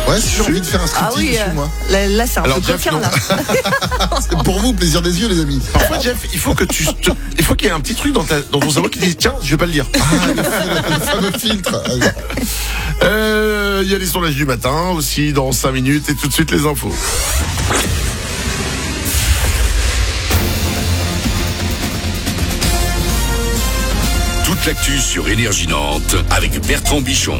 Ouais, si j'ai envie de faire un striptease dessus, moi. Là, c'est un peu coquin, là. C'est pour vous, plaisir des yeux, les amis. Parfois, Jeff, il faut qu'il y ait un petit truc dans ton cerveau qui dise, tiens, je vais pas le dire. Le fameux filtre. Il y a les sondages du matin aussi dans 5 minutes et tout de suite les infos. Toute l'actu sur Énergie Nantes avec Bertrand Bichon.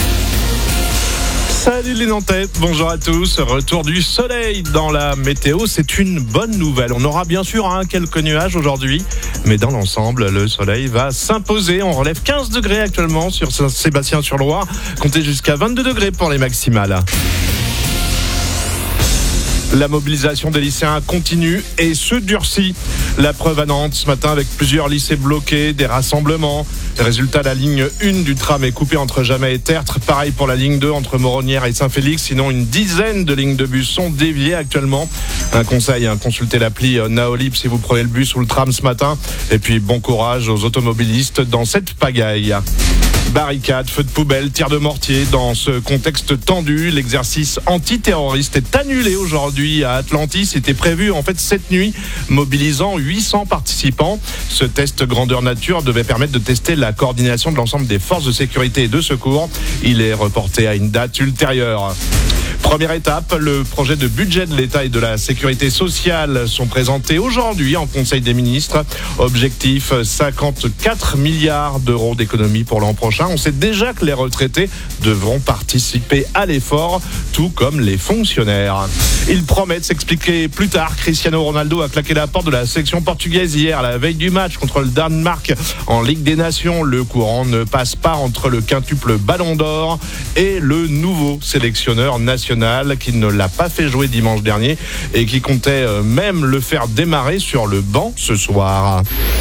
Salut les Nantais, bonjour à tous. Retour du soleil dans la météo, c'est une bonne nouvelle. On aura bien sûr quelques nuages aujourd'hui, mais dans l'ensemble, le soleil va s'imposer. On relève 15 degrés actuellement sur Saint-Sébastien-sur-Loire. Comptez jusqu'à 22 degrés pour les maximales. La mobilisation des lycéens continue et se durcit. La preuve à Nantes ce matin avec plusieurs lycées bloqués, des rassemblements. Résultat, la ligne 1 du tram est coupée entre Jamais et Tertre. Pareil pour la ligne 2 entre Moronnières et Saint-Félix. Sinon, une dizaine de lignes de bus sont déviées actuellement. Un conseil, consultez l'appli Naolib si vous prenez le bus ou le tram ce matin. Et puis, bon courage aux automobilistes dans cette pagaille. Barricades, feux de poubelle, tirs de mortier. Dans ce contexte tendu, l'exercice antiterroriste est annulé aujourd'hui à Atlantis. C'était prévu cette nuit, mobilisant 800 participants. Ce test grandeur nature devait permettre de tester la coordination de l'ensemble des forces de sécurité et de secours. Il est reporté à une date ultérieure. Première étape, le projet de budget de l'État et de la sécurité sociale sont présentés aujourd'hui en Conseil des ministres. Objectif, 54 milliards d'euros d'économies pour l'an prochain. On sait déjà que les retraités devront participer à l'effort, tout comme les fonctionnaires. Il promet de s'expliquer plus tard. Cristiano Ronaldo a claqué la porte de la sélection portugaise hier à la veille du match contre le Danemark en Ligue des Nations. Le courant ne passe pas entre le quintuple Ballon d'Or et le nouveau sélectionneur national qui ne l'a pas fait jouer dimanche dernier et qui comptait même le faire démarrer sur le banc ce soir.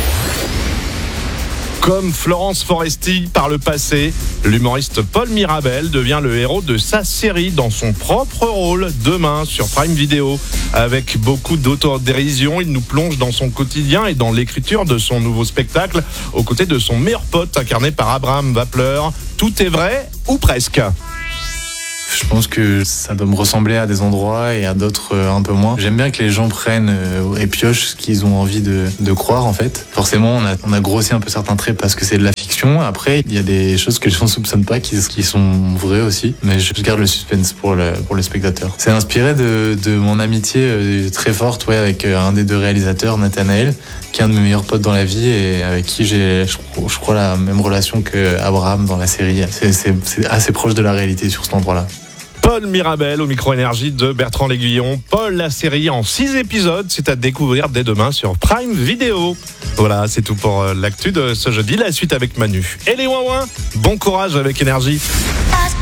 Comme Florence Foresti par le passé, l'humoriste Paul Mirabel devient le héros de sa série dans son propre rôle demain sur Prime Video. Avec beaucoup d'autodérision, il nous plonge dans son quotidien et dans l'écriture de son nouveau spectacle aux côtés de son meilleur pote incarné par Abraham Wapler. Tout est vrai ou presque. Je pense que ça doit me ressembler à des endroits et à d'autres un peu moins. J'aime bien que les gens prennent et piochent ce qu'ils ont envie de croire en fait. Forcément, on a grossi un peu certains traits parce que c'est de la fiction. Après, il y a des choses que les gens ne soupçonnent pas qui sont vraies aussi. Mais je garde le suspense pour le spectateur. C'est inspiré de mon amitié très forte avec un des deux réalisateurs, Nathanaël, qui est un de mes meilleurs potes dans la vie et avec qui j'ai, je crois, la même relation que Abraham dans la série. C'est assez proche de la réalité sur cet endroit-là. Paul Mirabel au micro-énergie de Bertrand L'Aiguillon. Paul, la série en 6 épisodes, c'est à découvrir dès demain sur Prime Video. Voilà, c'est tout pour l'actu de ce jeudi. La suite avec Manu. Et les ouin-ouin, bon courage avec Énergie.